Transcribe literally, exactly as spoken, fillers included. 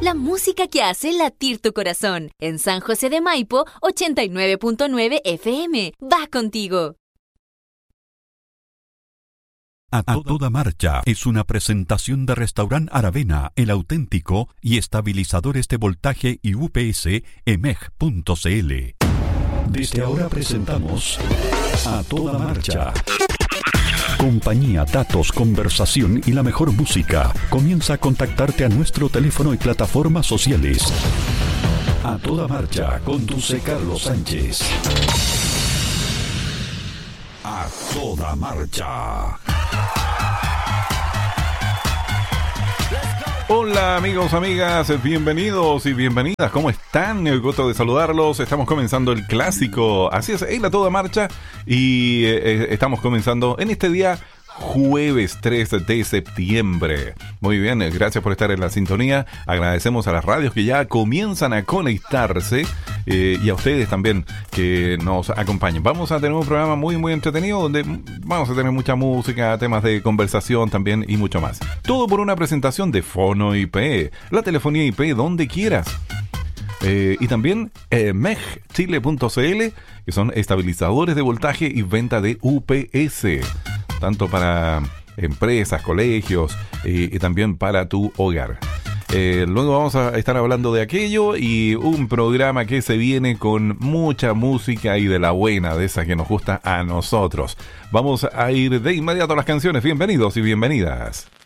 La música que hace latir tu corazón. En San José de Maipo, ochenta y nueve punto nueve F M. Va contigo. A Toda Marcha es una presentación de Restaurant Aravena, El Auténtico y estabilizadores de voltaje y U P S E M E G punto C L. Desde ahora presentamos A Toda Marcha. Compañía, datos, conversación y la mejor música. Comienza a contactarte a nuestro teléfono y plataformas sociales. A Toda Marcha, conduce Carlos Sánchez. A Toda Marcha. Hola amigos, amigas, bienvenidos y bienvenidas. ¿Cómo están? El gusto de saludarlos. Estamos comenzando el clásico. Así es, en A Toda Marcha. Y eh, estamos comenzando en este día jueves tres de septiembre. Muy bien, gracias por estar en la sintonía. Agradecemos a las radios que ya comienzan a conectarse eh, y a ustedes también que nos acompañen. Vamos a tener un programa muy muy entretenido donde vamos a tener mucha música, temas de conversación también y mucho más. Todo por una presentación de Fono I P, la telefonía I P donde quieras. Eh, y también eh, M E G Chile punto C L, que son estabilizadores de voltaje y venta de U P S, tanto para empresas, colegios eh, y también para tu hogar. Eh, luego vamos a estar hablando de aquello y un programa que se viene con mucha música y de la buena, de esa que nos gusta a nosotros. Vamos a ir de inmediato a las canciones. Bienvenidos y bienvenidas.